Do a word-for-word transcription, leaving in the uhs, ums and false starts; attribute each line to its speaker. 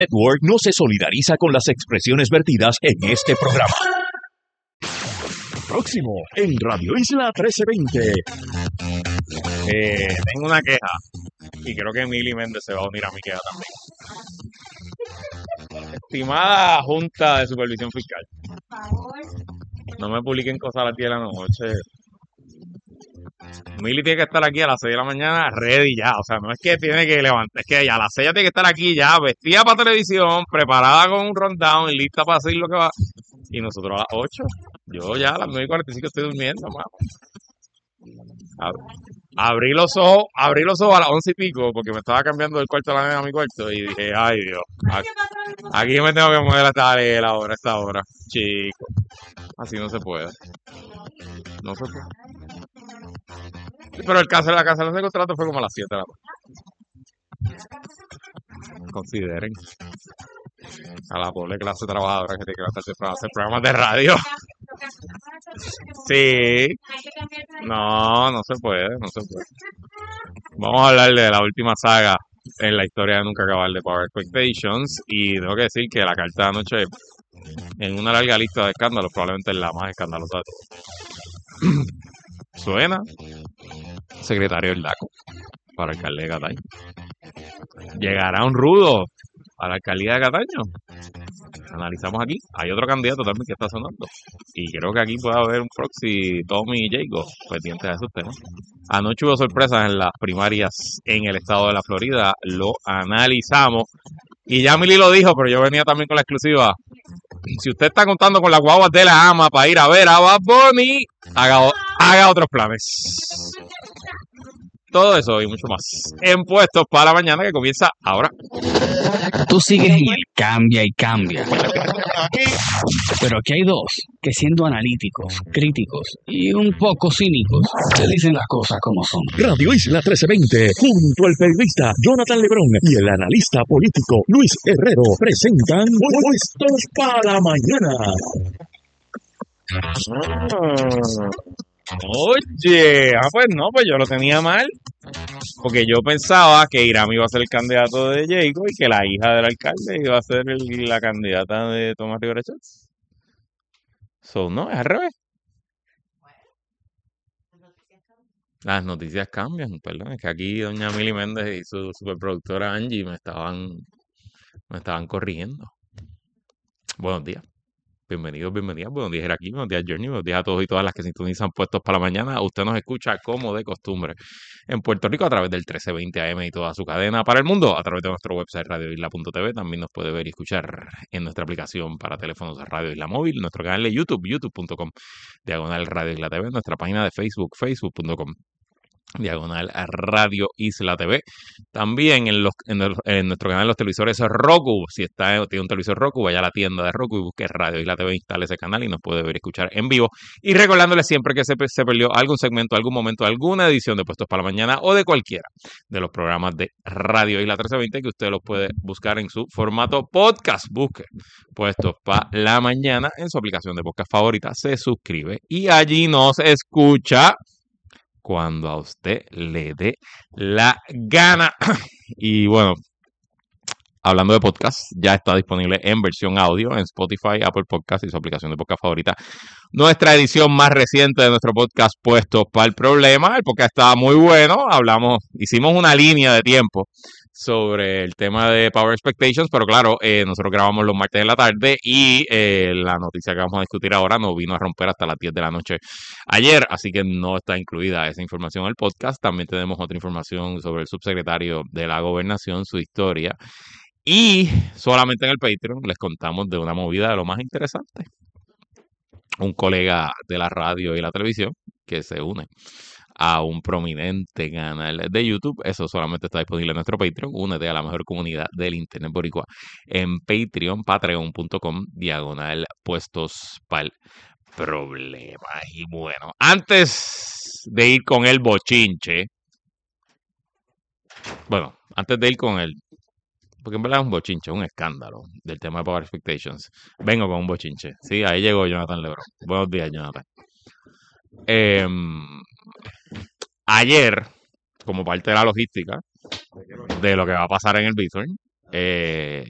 Speaker 1: Network no se solidariza con las expresiones vertidas en este programa. Próximo en Radio Isla trece veinte.
Speaker 2: Eh, tengo una queja y creo que Mili Méndez se va a unir a mi queja también. Estimada Junta de Supervisión Fiscal, no me publiquen cosas a las diez de la noche. Mili tiene que estar aquí a las seis de la mañana ready ya, o sea, no es que tiene que levantar, es que ya a las seis ya tiene que estar aquí ya, vestida para televisión, preparada con un rundown y lista para decir lo que va. Y nosotros a las ocho, yo ya a las nueve y cuarenta y cinco estoy durmiendo, mamá. Abrí los ojos, abrí los ojos a las once y pico porque me estaba cambiando del cuarto de la nena a mi cuarto y dije, ay Dios, aquí, aquí me tengo que mover hasta la hora, esta hora, chico. Así no se puede. No se puede. Pero el caso de la cancelación de contrato fue como a las siete de la noche. Consideren a la pobre clase trabajadora que tiene que levantarse para hacer programas de radio. Sí. No, no se puede, no se puede. Vamos a hablar de la última saga en la historia de Nunca Acabar de Power Expectations. Y tengo que decir que la carta de anoche, en una larga lista de escándalos, probablemente es la más escandalosa de todas. Suena secretario del D A C O para alcalde de Cataño. ¿Llegará un rudo a la alcaldía de Cataño? Analizamos aquí. Hay otro candidato también que está sonando. Y creo que aquí puede haber un proxy Tommy y Jacob pendientes de esos temas. Anoche hubo sorpresas en las primarias en el estado de la Florida. Lo analizamos. Y ya Mili lo dijo, pero yo venía también con la exclusiva. Si usted está contando con las guaguas de la ama para ir a ver a Bad Bunny, haga, haga otros planes. Todo eso y mucho más en Puestos para la Mañana, que comienza ahora.
Speaker 3: Tú sigues en el cambia y cambia. Pero aquí hay dos que, siendo analíticos, críticos y un poco cínicos, te dicen las cosas como son.
Speaker 1: Radio Isla trece veinte, junto al periodista Jonathan Lebrón y el analista político Luis Herrero, presentan Puestos para la Mañana.
Speaker 2: Oye, ah, pues no, pues yo lo tenía mal. Porque yo pensaba que Irán iba a ser el candidato de Jacob y que la hija del alcalde iba a ser el, la candidata de Tomás Rivera Chats. So, no, es al revés. Las noticias cambian, perdón. Es que aquí doña Mili Méndez y su superproductora Angie me estaban, me estaban corrigiendo. Buenos días. Bienvenidos, bienvenidas. Buenos días, aquí. Buenos días, Journey. Buenos días a todos y todas las que sintonizan Puestos para la Mañana. Usted nos escucha como de costumbre en Puerto Rico a través del trece veinte A M y toda su cadena para el mundo, a través de nuestro website radio isla punto t v. También nos puede ver y escuchar en nuestra aplicación para teléfonos Radio Isla Móvil, nuestro canal de YouTube, youtube punto com, diagonal Radio Isla T V, nuestra página de Facebook, facebook punto com. Diagonal a Radio Isla T V. También en, los, en, el, en nuestro canal de los televisores Roku. Si está, tiene un televisor Roku, vaya a la tienda de Roku y busque Radio Isla T V, instale ese canal y nos puede ver y escuchar en vivo. Y recordándole siempre que se, se perdió algún segmento, algún momento, alguna edición de Puestos para la Mañana o de cualquiera de los programas de Radio Isla trece veinte, que usted los puede buscar en su formato podcast. Busque Puestos para la Mañana en su aplicación de podcast favorita, se suscribe y allí nos escucha cuando a usted le dé la gana. Y bueno, hablando de podcast, ya está disponible en versión audio en Spotify, Apple Podcast y su aplicación de podcast favorita. Nuestra edición más reciente de nuestro podcast Puestos para el Problema. El podcast estaba muy bueno. Hablamos, hicimos una línea de tiempo sobre el tema de Power Expectations, pero claro, eh, nosotros grabamos los martes en la tarde y eh, la noticia que vamos a discutir ahora no vino a romper hasta las diez de la noche ayer, así que no está incluida esa información en el podcast. También tenemos otra información sobre el subsecretario de la Gobernación, su historia, y solamente en el Patreon les contamos de una movida de lo más interesante. Un colega de la radio y la televisión que se une a un prominente canal de YouTube. Eso solamente está disponible en nuestro Patreon. Únete a la mejor comunidad del internet boricua en Patreon, patreon punto com, diagonal Puestos pa'l Problema. Y bueno, antes de ir con el bochinche, bueno, antes de ir con el, porque en verdad es un bochinche, un escándalo del tema de Power Expectations, vengo con un bochinche. Sí, ahí llegó Jonathan Lebrón. Buenos días, Jonathan. Eh, Ayer, como parte de la logística de lo que va a pasar en el Bithorn, eh,